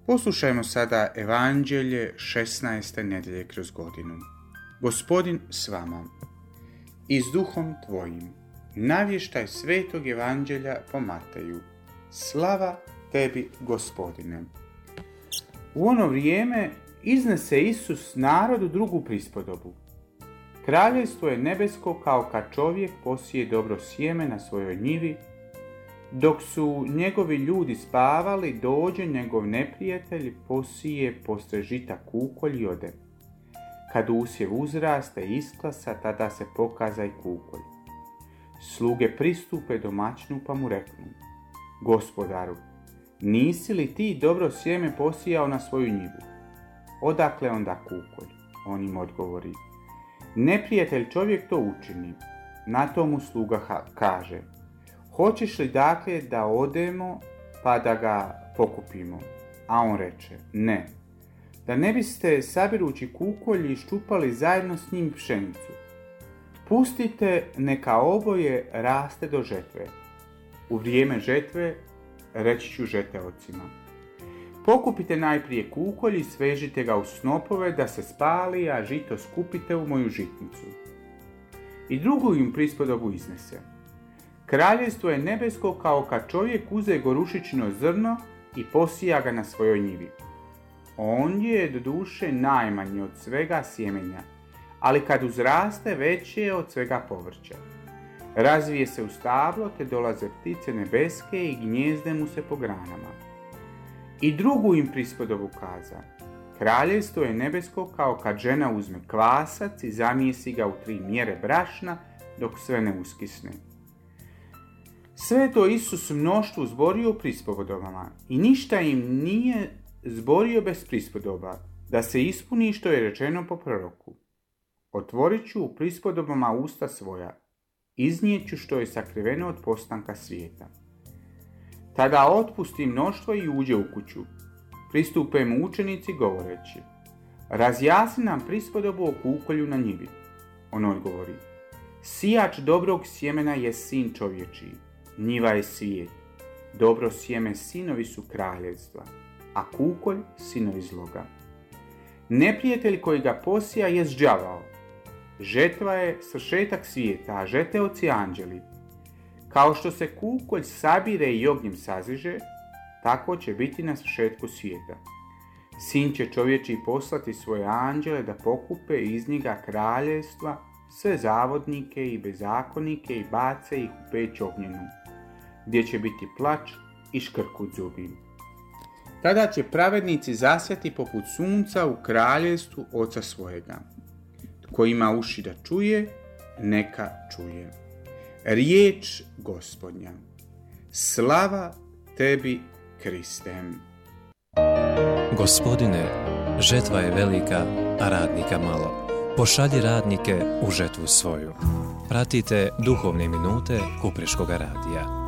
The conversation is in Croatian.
Poslušajmo sada Evanđelje 16. nedelje kroz godinu. Gospodin s vama i s duhom tvojim. Navještaj svetog Evanđelja po Mateju. Slava tebi, Gospodine. U ono vrijeme iznese Isus narodu drugu prispodobu. Kraljevstvo je nebesko kao kad čovjek posije dobro sjeme na svojoj njivi. Dok su njegovi ljudi spavali, dođe njegov neprijatelj, posije poslije žita kukolj i ode. Kad usjev uzraste i isklasa, tada se pokaza i kukolj. Sluge pristupe domaćinu pa mu reknu: Gospodaru, nisi li ti dobro sjeme posijao na svoju njivu? Odakle onda kukolj? On im odgovori: neprijatelj čovjek to učini. Na to mu sluga kaže: hoćeš li dakle da odemo pa da ga pokupimo? A on reče: ne, da ne biste sabirući kukolj iščupali zajedno s njim pšenicu. Pustite neka oboje raste do žetve. U vrijeme žetve reći ću žeteocima: pokupite najprije kukolj i svežite ga u snopove da se spali, a žito skupite u moju žitnicu. I drugu im prispodobu iznese. Kraljevstvo je nebesko kao kad čovjek uze gorušičino zrno i posija ga na svojoj njivi. On je doduše najmanji od svega sjemenja, ali kad uzraste veće je od svega povrća. Razvije se u stablo, te dolaze ptice nebeske i gnjezde mu se po granama. I drugu im prispodobu kaza. Kraljevstvo je nebesko kao kad žena uzme kvasac i zamijesi ga u 3 mjere brašna dok sve ne uskisne. Sve to Isus mnoštvu zborio u prispodobama i ništa im nije zborio bez prispodoba, da se ispuni što je rečeno po proroku. Otvorit ću u prispodobama usta svoja, iznijet ću što je sakriveno od postanka svijeta. Tada otpusti mnoštvo i uđe u kuću. Pristupe mu učenici govoreći: razjasni nam prispodobu o kukolju na njivi. On odgovori: sijač dobrog sjemena je sin čovječiji. Njiva je svijet. Dobro sjeme sinovi su kraljevstva, a kukolj sinovi zloga. Neprijatelj koji ga posija jest đavao. Žetva je svršetak svijeta, a žeteoci anđeli. Kao što se kukolj sabire i ognjem saziže, tako će biti na svršetku svijeta. Sin će čovječiji poslati svoje anđele da pokupe iz njega kraljevstva, sve zavodnike i bezakonike i bace ih u peć ognjenu, gdje će biti plač i škrkut zubi. Tada će pravednici zasjati poput sunca u kraljevstvu Oca svojega. Tko ima uši da čuje, neka čuje. Riječ Gospodnja. Slava tebi, Kriste. Gospodine, žetva je velika, a radnika malo. Pošalji radnike u žetvu svoju. Pratite duhovne minute Kupreškoga radija.